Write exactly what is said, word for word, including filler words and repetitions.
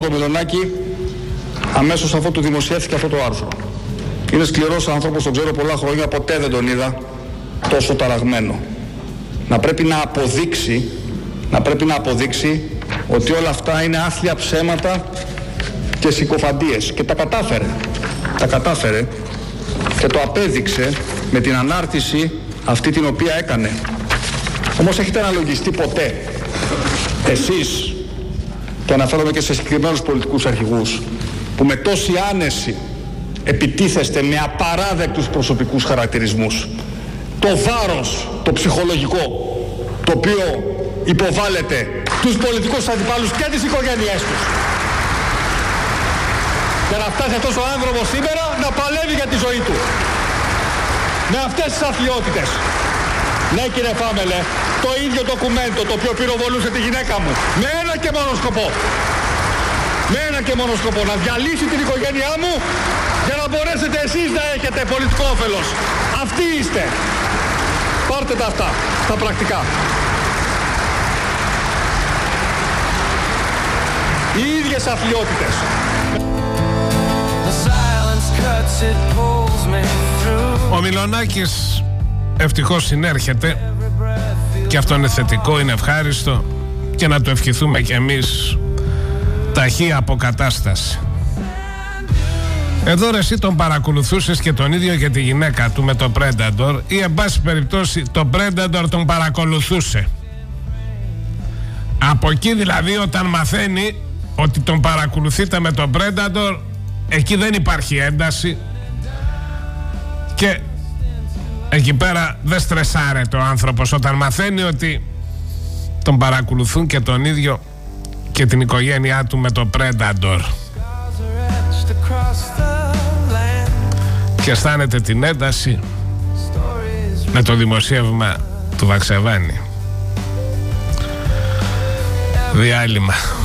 Το Μιλονάκη αμέσως αφού του δημοσιεύθηκε αυτό το άρθρο. Είναι σκληρός άνθρωπος, τον ξέρω πολλά χρόνια, ποτέ δεν τον είδα τόσο ταραγμένο. Να πρέπει να αποδείξει, να πρέπει να αποδείξει ότι όλα αυτά είναι άθλια ψέματα και συκοφαντίες. Και τα κατάφερε. Τα κατάφερε και το απέδειξε με την ανάρτηση αυτή την οποία έκανε. Όμως έχετε αναλογιστεί ποτέ εσείς, και αναφέρομαι και σε συγκεκριμένους πολιτικούς αρχηγούς, που με τόση άνεση επιτίθεστε με απαράδεκτους προσωπικούς χαρακτηρισμούς, το βάρος, το ψυχολογικό, το οποίο υποβάλλεται τους πολιτικούς αντιπάλους και τις οικογένειές τους, για να φτάσει αυτός ο άνθρωπος σήμερα να παλεύει για τη ζωή του με αυτές τις αθλιότητες. Ναι, κύριε Φάμελε, το ίδιο ντοκουμέντο το οποίο πυροβολούσε τη γυναίκα μου, με ένα και μόνο σκοπό, με ένα και μόνο σκοπό, να διαλύσει την οικογένειά μου για να μπορέσετε εσείς να έχετε πολιτικό όφελος. Αυτοί είστε. Πάρτε τα αυτά, τα πρακτικά. Οι ίδιες αθλιότητες. Ο Μιλονάκης ευτυχώς συνέρχεται και αυτό είναι θετικό, είναι ευχάριστο και να το ευχηθούμε κι εμείς ταχύ αποκατάσταση. Εδώ ρε, εσύ τον παρακολουθούσες και τον ίδιο και τη γυναίκα του με το Predator, ή εν πάση περιπτώσει το Predator τον παρακολουθούσε. Από εκεί δηλαδή όταν μαθαίνει ότι τον παρακολουθείτε με το Predator, εκεί δεν υπάρχει ένταση και εκεί πέρα δεν στρεσάρεται ο άνθρωπος όταν μαθαίνει ότι τον παρακολουθούν και τον ίδιο και την οικογένειά του με το Predator. Και αισθάνεται την ένταση με το δημοσίευμα του Βαξεβάνη. Διάλειμμα.